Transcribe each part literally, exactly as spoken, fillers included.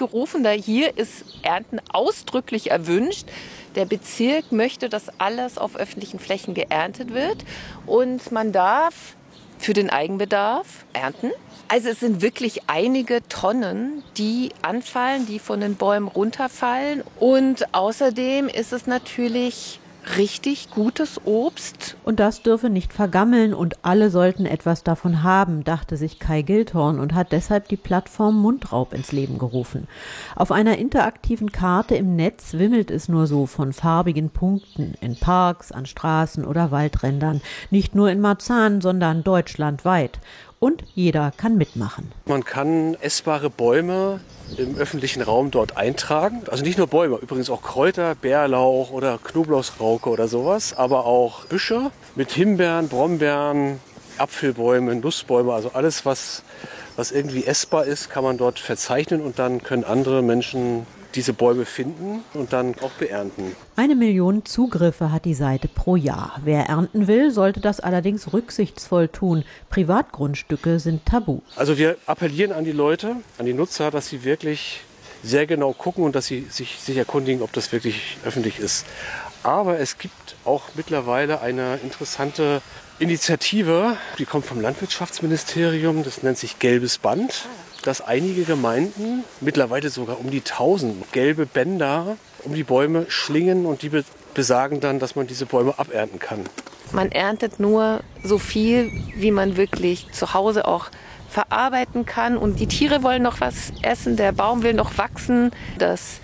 gerufen, da hier ist Ernten ausdrücklich erwünscht. Der Bezirk möchte, dass alles auf öffentlichen Flächen geerntet wird und man darf für den Eigenbedarf ernten. Also es sind wirklich einige Tonnen, die anfallen, die von den Bäumen runterfallen. Und außerdem ist es natürlich richtig gutes Obst. Und das dürfe nicht vergammeln und alle sollten etwas davon haben, dachte sich Kai Gildhorn und hat deshalb die Plattform Mundraub ins Leben gerufen. Auf einer interaktiven Karte im Netz wimmelt es nur so von farbigen Punkten in Parks, an Straßen oder Waldrändern. Nicht nur in Marzahn, sondern deutschlandweit. Und jeder kann mitmachen. Man kann essbare Bäume im öffentlichen Raum dort eintragen. Also nicht nur Bäume, übrigens auch Kräuter, Bärlauch oder Knoblauchsrauke oder sowas, aber auch Büsche mit Himbeeren, Brombeeren, Apfelbäume, Nussbäume, also alles, was, was irgendwie essbar ist, kann man dort verzeichnen und dann können andere Menschen diese Bäume finden und dann auch beernten. Eine Million Zugriffe hat die Seite pro Jahr. Wer ernten will, sollte das allerdings rücksichtsvoll tun. Privatgrundstücke sind tabu. Also wir appellieren an die Leute, an die Nutzer, dass sie wirklich sehr genau gucken und dass sie sich, sich erkundigen, ob das wirklich öffentlich ist. Aber es gibt auch mittlerweile eine interessante Initiative, die kommt vom Landwirtschaftsministerium, das nennt sich Gelbes Band, dass einige Gemeinden, mittlerweile sogar um die tausend, gelbe Bänder um die Bäume schlingen und die besagen dann, dass man diese Bäume abernten kann. Man erntet nur so viel, wie man wirklich zu Hause auch verarbeiten kann. Und die Tiere wollen noch was essen, der Baum will noch wachsen, dass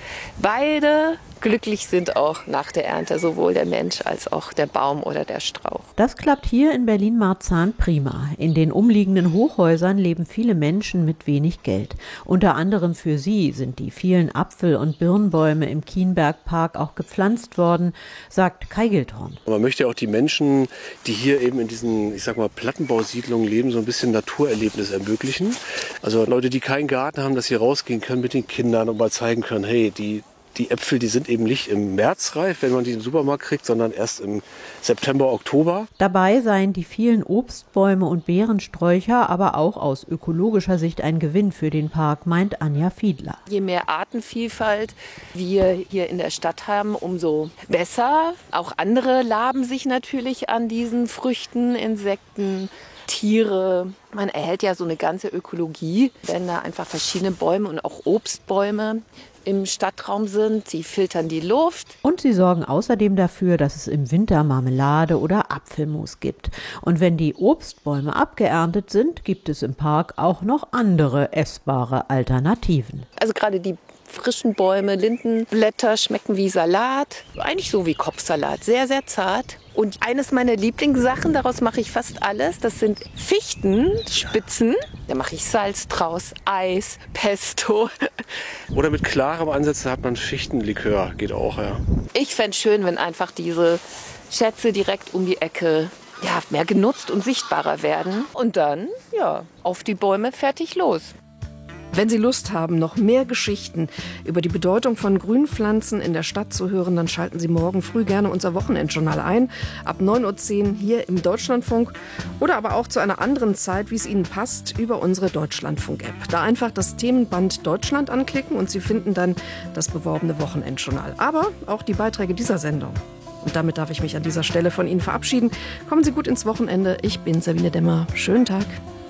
beide glücklich sind auch nach der Ernte, sowohl der Mensch als auch der Baum oder der Strauch. Das klappt hier in Berlin-Marzahn prima. In den umliegenden Hochhäusern leben viele Menschen mit wenig Geld. Unter anderem für sie sind die vielen Apfel- und Birnbäume im Kienbergpark auch gepflanzt worden, sagt Kai Gildhorn. Man möchte auch die Menschen, die hier eben in diesen, ich sag mal, Plattenbausiedlungen leben, so ein bisschen Naturerlebnis ermöglichen. Also Leute, die keinen Garten haben, dass sie rausgehen können mit den Kindern und mal zeigen können, hey, die Die Äpfel, die sind eben nicht im März reif, wenn man die im Supermarkt kriegt, sondern erst im September, Oktober. Dabei seien die vielen Obstbäume und Beerensträucher aber auch aus ökologischer Sicht ein Gewinn für den Park, meint Anja Fiedler. Je mehr Artenvielfalt wir hier in der Stadt haben, umso besser. Auch andere laben sich natürlich an diesen Früchten, Insekten, Tiere. Man erhält ja so eine ganze Ökologie, wenn da einfach verschiedene Bäume und auch Obstbäume im Stadtraum sind. Sie filtern die Luft. Und sie sorgen außerdem dafür, dass es im Winter Marmelade oder Apfelmus gibt. Und wenn die Obstbäume abgeerntet sind, gibt es im Park auch noch andere essbare Alternativen. Also gerade die frischen Bäume, Lindenblätter schmecken wie Salat, eigentlich so wie Kopfsalat, sehr, sehr zart. Und eines meiner Lieblingssachen, daraus mache ich fast alles, das sind Fichtenspitzen. Da mache ich Salz draus, Eis, Pesto. Oder mit klarem Ansatz hat man Fichtenlikör, geht auch, ja. Ich fände es schön, wenn einfach diese Schätze direkt um die Ecke ja, mehr genutzt und sichtbarer werden. Und dann, ja, auf die Bäume, fertig, los. Wenn Sie Lust haben, noch mehr Geschichten über die Bedeutung von Grünpflanzen in der Stadt zu hören, dann schalten Sie morgen früh gerne unser Wochenendjournal ein. Ab neun Uhr zehn hier im Deutschlandfunk oder aber auch zu einer anderen Zeit, wie es Ihnen passt, über unsere Deutschlandfunk-App. Da einfach das Themenband Deutschland anklicken und Sie finden dann das beworbene Wochenendjournal. Aber auch die Beiträge dieser Sendung. Und damit darf ich mich an dieser Stelle von Ihnen verabschieden. Kommen Sie gut ins Wochenende. Ich bin Sabine Demmer. Schönen Tag.